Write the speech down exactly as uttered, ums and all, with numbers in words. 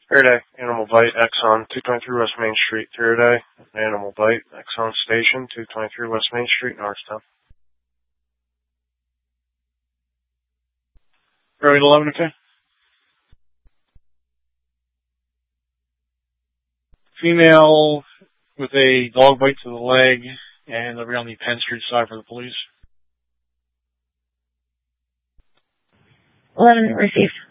Faraday, Animal Bite, Exxon, two twenty-three West Main Street. Faraday, Animal Bite, Exxon Station, two twenty-three West Main Street, Norristown. Road eleven, okay. Female with a dog bite to the leg, and they'll be on the Penn Street side for the police. eleven received.